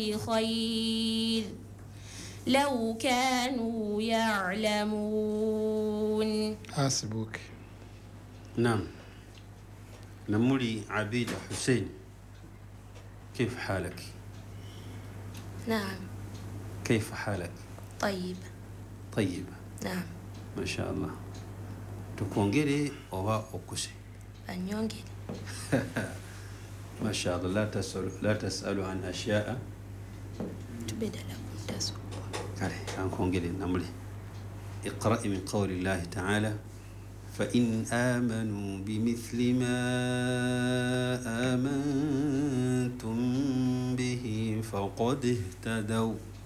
الله خير لو كانوا يعلمون. حسبك. نعم. نمولي عبيد حسين، كيف حالك؟ نعم. كيف حالك؟ طيب. طيب. نعم. ما شاء الله. تكونجري أو أكوسي؟ أنيونجري. ما شاء الله. لا تسأل عن أشياء تبدأ لكم تسأل. كاري أنكونجري نمولي. اقرأ من قول الله تعالى: فإن آمنوا بمثل ما آمنتم به فقد اهتدوا